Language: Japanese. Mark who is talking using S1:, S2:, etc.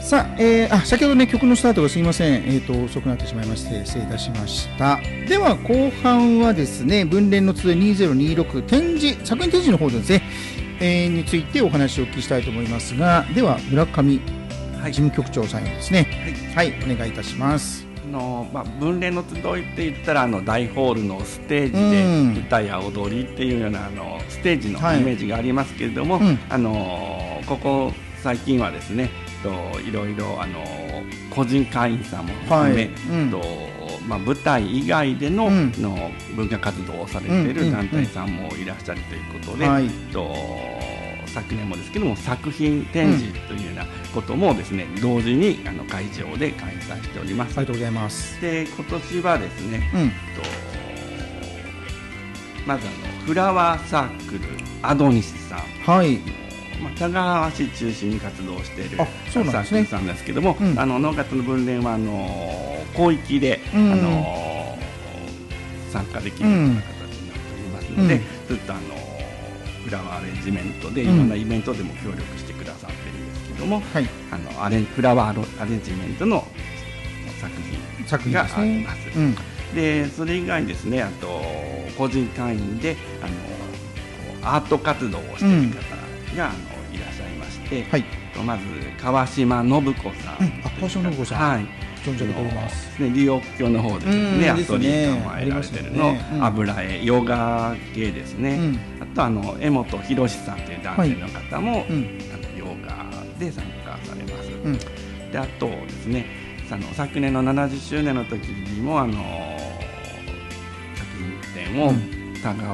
S1: さあ、先ほどね曲のスタートがすいません、遅くなってしまいまして失礼いたしました。では後半はですね、文連の集い2026展示作品展示の方ですね、についてお話をお聞きしたいと思いますが、では村上事務局長さんにですね、はい、お願いいたします。
S2: 文連の集いって言ったら大ホールのステージで歌や踊りっていうようなステージのイメージがありますけれども、ここ最近はですねいろいろ個人会員さんも含め、舞台以外での、文化活動をされている団体さんもいらっしゃるということで、昨年もですけども作品展示というようなこともですね、同時に会場で開催しております。
S1: ありがとうございます。
S2: で今年はですね、まずフラワーサークルアドニスさん、田川市中心に活動しているサークルさんですけども、農活の文連は広域で、参加できるような形になっておりますので、ずっとフラワーアレンジメントでいろんなイベントでも協力してくださってるんですけども、フラワーアレンジメントの作品があります。でそれ以外にですね、あと個人会員でアート活動をしている方がいらっしゃいまして、まず川島信子さん、
S1: 川島信子さん、存じ上げております。
S2: リオ京の方でですね、アトリエ構えられてるの油絵ヨガ系ですね。あと江本博さんという男性の方もヨガで参加されます。であとですね、昨年の70周年の時にも作品展を田川